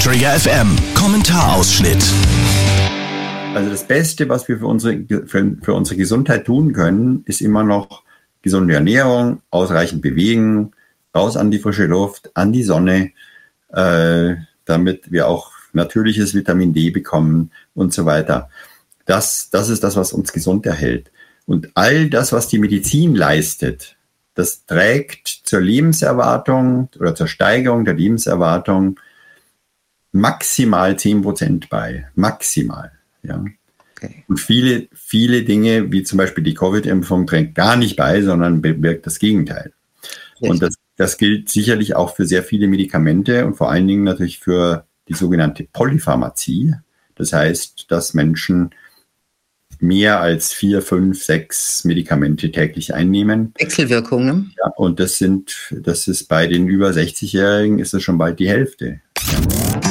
Trigger FM Kommentarausschnitt. Also das Beste, was wir für unsere Gesundheit tun können, ist immer noch gesunde Ernährung, ausreichend bewegen, raus an die frische Luft, an die Sonne, damit wir auch natürliches Vitamin D bekommen und so weiter. Das ist das, was uns gesund erhält. Und all das, was die Medizin leistet, das trägt zur Lebenserwartung oder zur Steigerung der Lebenserwartung maximal 10% bei. Maximal. Ja. Okay. Und viele Dinge, wie zum Beispiel die Covid-Impfung, trägt gar nicht bei, sondern bewirkt das Gegenteil. Richtig. Und das gilt sicherlich auch für sehr viele Medikamente und vor allen Dingen natürlich für die sogenannte Polypharmazie. Das heißt, dass Menschen mehr als 4, 5, 6 Medikamente täglich einnehmen. Wechselwirkungen. Ja, und das ist bei den über 60-Jährigen ist es schon bald die Hälfte.